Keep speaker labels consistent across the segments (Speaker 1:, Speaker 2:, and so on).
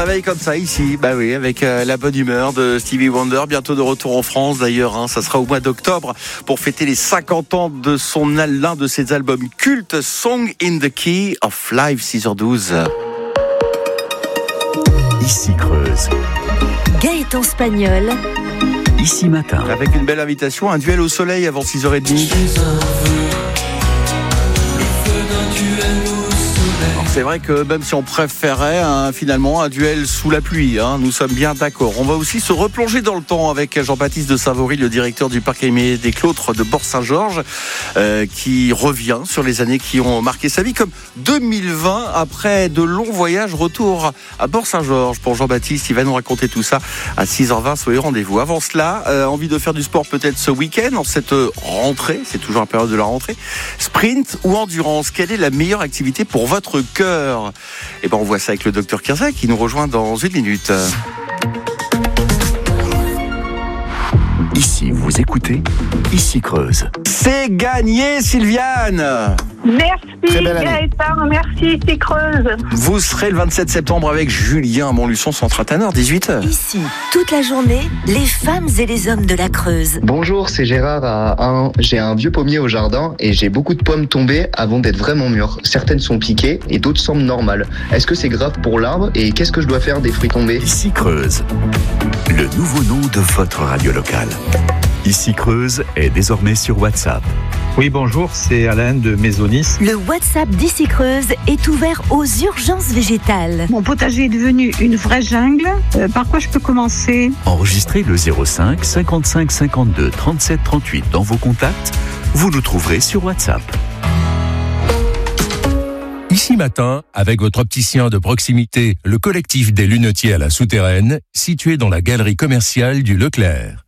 Speaker 1: réveille comme ça ici, bah oui, avec la bonne humeur de Stevie Wonder, bientôt de retour en France d'ailleurs, ça sera au mois d'octobre pour fêter les 50 ans de l'un de ses albums cultes, Song in the Key of Life, 6h12.
Speaker 2: Ici Creuse.
Speaker 3: Gaëtan Spagnol.
Speaker 2: Ici Matin.
Speaker 1: Avec une belle invitation, un duel au soleil avant 6h30. C'est vrai que même si on préférait finalement un duel sous la pluie, nous sommes bien d'accord. On va aussi se replonger dans le temps avec Jean-Baptiste de Savory, le directeur du parc animalier des Clotres de Bort-Saint-Georges, qui revient sur les années qui ont marqué sa vie, comme 2020, après de longs voyages, retour à Bort-Saint-Georges. Pour Jean-Baptiste, il va nous raconter tout ça à 6h20, soyez au rendez-vous. Avant cela, envie de faire du sport peut-être ce week-end, en cette rentrée, c'est toujours la période de la rentrée, sprint ou endurance, quelle est la meilleure activité pour votre cœur? Et on voit ça avec le docteur Kirzac qui nous rejoint dans une minute.
Speaker 2: Ici, vous écoutez Ici Creuse.
Speaker 1: C'est gagné, Sylviane.
Speaker 4: Merci Gaëtan, merci, c'est Creuse.
Speaker 1: Vous serez le 27 septembre avec Julien à Montluçon, centre Tanner, 18h.
Speaker 3: Ici, toute la journée, les femmes et les hommes de la Creuse.
Speaker 5: Bonjour, c'est Gérard j'ai un vieux pommier au jardin et j'ai beaucoup de pommes tombées avant d'être vraiment mûres. Certaines sont piquées et d'autres semblent normales. Est-ce que c'est grave pour l'arbre et qu'est-ce que je dois faire des fruits tombés?
Speaker 2: Ici Creuse, le nouveau nom de votre radio locale. Ici Creuse est désormais sur WhatsApp.
Speaker 6: Oui, bonjour, c'est Alain de Maisonis.
Speaker 3: Le WhatsApp d'Ici Creuse est ouvert aux urgences végétales.
Speaker 7: Mon potager est devenu une vraie jungle. Par quoi je peux commencer?
Speaker 2: Enregistrez le 05 55 52 37 38 dans vos contacts. Vous nous trouverez sur WhatsApp.
Speaker 8: Ici Matin, avec votre opticien de proximité, le collectif des lunetiers à la Souterraine, situé dans la galerie commerciale du Leclerc.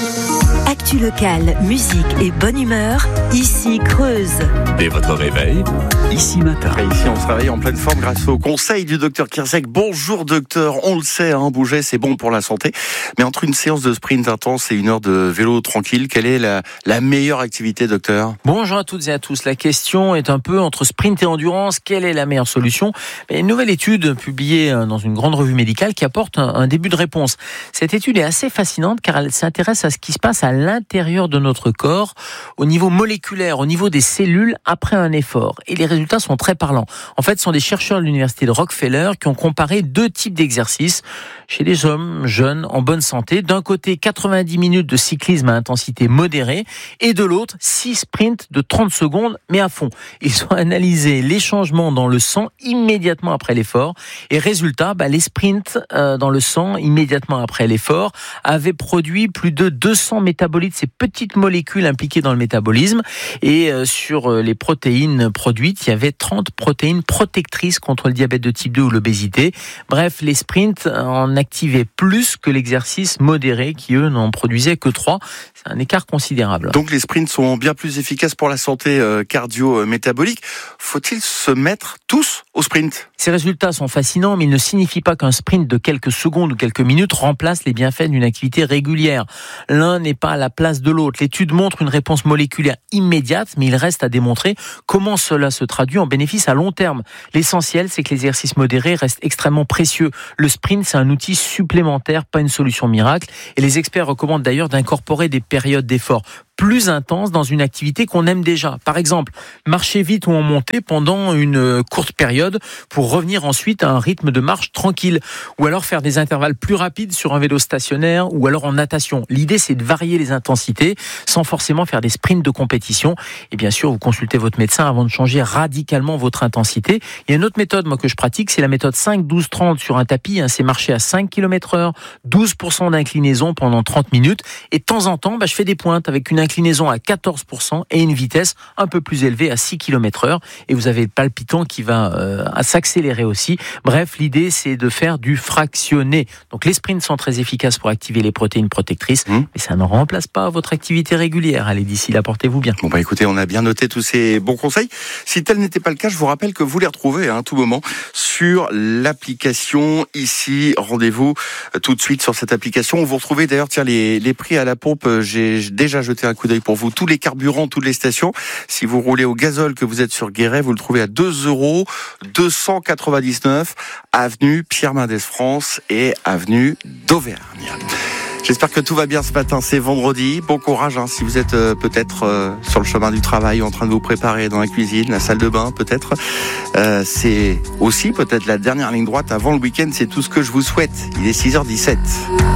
Speaker 3: Actu locale, musique et bonne humeur, Ici Creuse.
Speaker 2: Dès votre réveil, Ici Matin.
Speaker 1: Et ici, on se réveille en pleine forme grâce au conseil du docteur Kirzac. Bonjour docteur, on le sait, bouger c'est bon pour la santé. Mais entre une séance de sprint intense et une heure de vélo tranquille, quelle est la meilleure activité, docteur?
Speaker 9: Bonjour à toutes et à tous. La question est un peu entre sprint et endurance. Quelle est la meilleure solution? Une nouvelle étude publiée dans une grande revue médicale qui apporte un début de réponse. Cette étude est assez fascinante car elle s'intéresse à ce qui se passe à l'intérieur de notre corps, au niveau moléculaire, au niveau des cellules après un effort. Et les résultats sont très parlants. En fait, ce sont des chercheurs de l'université de Rockefeller qui ont comparé deux types d'exercices chez des hommes jeunes en bonne santé. D'un côté, 90 minutes de cyclisme à intensité modérée et de l'autre, 6 sprints de 30 secondes mais à fond. Ils ont analysé les changements dans le sang immédiatement après l'effort et résultat, les sprints dans le sang immédiatement après l'effort avaient produit plus de 200 métabolites, ces petites molécules impliquées dans le métabolisme, et sur les protéines produites, il y avait 30 protéines protectrices contre le diabète de type 2 ou l'obésité. Bref, les sprints en activaient plus que l'exercice modéré qui, eux, n'en produisaient que 3. C'est un écart considérable.
Speaker 1: Donc les sprints sont bien plus efficaces pour la santé cardio-métabolique. Faut-il se mettre tous au sprint?
Speaker 9: Ces résultats sont fascinants, mais ils ne signifient pas qu'un sprint de quelques secondes ou quelques minutes remplace les bienfaits d'une activité régulière. L'un n'est pas à la place de l'autre. L'étude montre une réponse moléculaire immédiate, mais il reste à démontrer comment cela se traduit en bénéfice à long terme. L'essentiel, c'est que l'exercice modéré reste extrêmement précieux. Le sprint, c'est un outil supplémentaire, pas une solution miracle. Et les experts recommandent d'ailleurs d'incorporer des périodes d'effort plus intense dans une activité qu'on aime déjà. Par exemple, marcher vite ou en montée pendant une courte période pour revenir ensuite à un rythme de marche tranquille. Ou alors faire des intervalles plus rapides sur un vélo stationnaire ou alors en natation. L'idée, c'est de varier les intensités sans forcément faire des sprints de compétition. Et bien sûr, vous consultez votre médecin avant de changer radicalement votre intensité. Il y a une autre méthode que je pratique, c'est la méthode 5-12-30 sur un tapis. C'est marcher à 5 km/h, 12% d'inclinaison pendant 30 minutes. Et de temps en temps, je fais des pointes avec une inclinaison à 14% et une vitesse un peu plus élevée à 6 km/h. Et vous avez le palpitant qui va s'accélérer aussi. Bref, l'idée, c'est de faire du fractionné. Donc les sprints sont très efficaces pour activer les protéines protectrices, mais ça ne remplace pas votre activité régulière. Allez, d'ici là, portez-vous bien.
Speaker 1: Bon, écoutez, on a bien noté tous ces bons conseils. Si tel n'était pas le cas, je vous rappelle que vous les retrouvez à tout moment sur l'application ici. Rendez-vous tout de suite sur cette application. Vous retrouvez d'ailleurs les prix à la pompe. J'ai déjà jeté un un coup d'œil pour vous. Tous les carburants, toutes les stations. Si vous roulez au gazole, que vous êtes sur Guéret, vous le trouvez à 2,299 avenue Pierre Mendès France et avenue d'Auvergne. J'espère que tout va bien ce matin, c'est vendredi. Bon courage si vous êtes peut-être sur le chemin du travail, en train de vous préparer dans la cuisine, la salle de bain peut-être. C'est aussi peut-être la dernière ligne droite avant le week-end, c'est tout ce que je vous souhaite. Il est 6h17.